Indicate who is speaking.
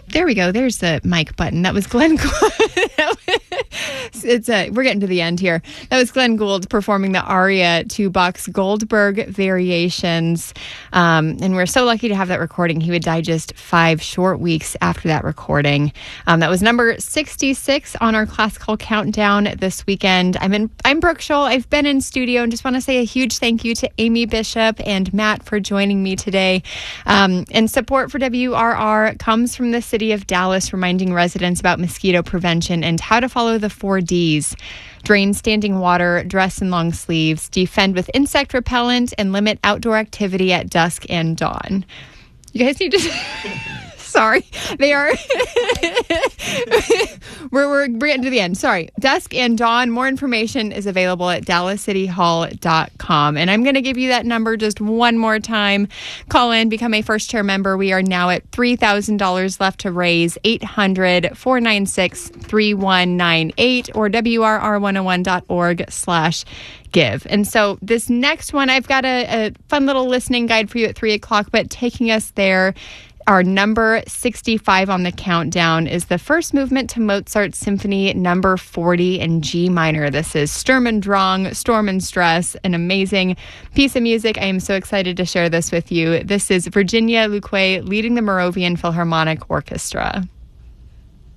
Speaker 1: There we go. There's the mic button. That was Glenn Gould. We're getting to the end here. That was Glenn Gould performing the aria to Bach's Goldberg Variations. And we're so lucky to have that recording. He would die just 5 short weeks after that recording. That was number 66 on our classical countdown this weekend. I'm Brooke Scholl. I've been in studio and just want to say a huge thank you to Amy Bishop and Matt for joining me today. And support for WRR comes from the city of Dallas, reminding residents about mosquito prevention and how to follow the 4 Ds. Drain standing water, dress in long sleeves, defend with insect repellent, and limit outdoor activity at dusk and dawn. You guys need to... Sorry. They are... we're getting to the end. Sorry. Dusk and dawn. More information is available at dallascityhall.com. And I'm going to give you that number just one more time. Call in, become a first chair member. We are now at $3,000 left to raise. 800-496-3198 or WRR101.org/give. And so this next one, I've got a fun little listening guide for you at 3 o'clock, but taking us there, our number 65 on the countdown is the first movement to Mozart's Symphony number 40 in G minor. This is Sturm und Drang, Storm and Stress, an amazing piece of music. I am so excited to share this with you. This is Virginia Luque leading the Moravian Philharmonic Orchestra.